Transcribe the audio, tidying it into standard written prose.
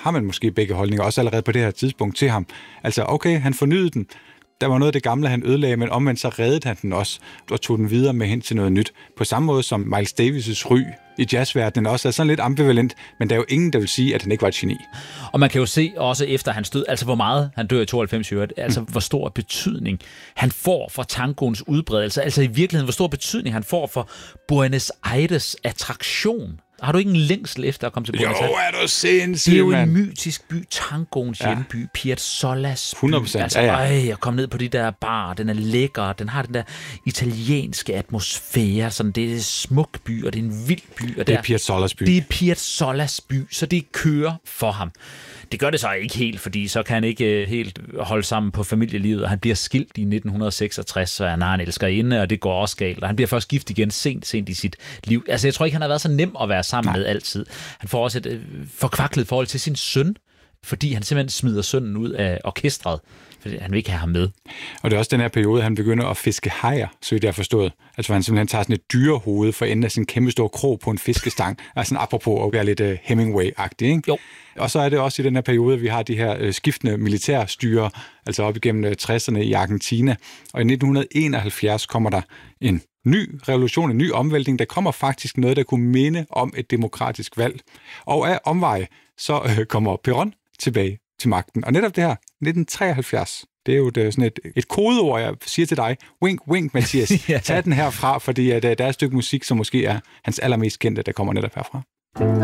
har man måske begge holdninger, også allerede på det her tidspunkt til ham. Altså, okay, han fornyede den. Der var noget af det gamle, han ødelagde, men omvendt så reddede han den også, og tog den videre med hen til noget nyt. På samme måde som Miles Davis' ry i jazzverdenen også er sådan lidt ambivalent, men der er jo ingen, der vil sige, at han ikke var et geni. Og man kan jo se også efter hans død, altså hvor meget han dør i 92, altså hvor stor betydning han får for tangoens udbredelse, altså i virkeligheden, hvor stor betydning han får for Buenos Aires attraktion. Har du ikke en længsel efter at komme til Buenos Aires? Jo, er du sindssyg, det er jo en mytisk by, tangoens hjemby, Piazzolas by. 100%. Altså, jeg kom ned på de der bar, den er lækker, den har den der italienske atmosfære, sådan, det er en smuk by, og det er en vild by. Og det er Piazzolas by. Det er Piazzolas by, så det kører for ham. Det gør det så ikke helt, fordi så kan han ikke helt holde sammen på familielivet, og han bliver skilt i 1966, så han har en elskerinde, og det går også galt, og han bliver først gift igen sent i sit liv. Altså, jeg tror ikke, han har været så nem at være sammen med altid. Han får også et forkvaklet forhold til sin søn, fordi han simpelthen smider sønnen ud af orkestret, fordi han vil ikke have ham med. Og det er også den her periode, han begynder at fiske hajer, så vidt jeg har forstået. Altså, han simpelthen tager sådan et dyrehoved for enden af sin kæmpe store krog på en fiskestang. Altså, apropos at være lidt Hemingway-agtig, ikke? Jo. Og så er det også i den her periode, vi har de her skiftende militærstyre, altså op igennem 60'erne i Argentina. Og i 1971 kommer der en ny revolution, en ny omvæltning. Der kommer faktisk noget, der kunne minde om et demokratisk valg. Og af omveje, så kommer Perón tilbage til magten. Og netop det her, 1973, det er jo sådan et kodeord, jeg siger til dig. Wink, wink, Mathias. Tag den herfra, fordi der er et stykke musik, som måske er hans allermest kendte, der kommer netop herfra.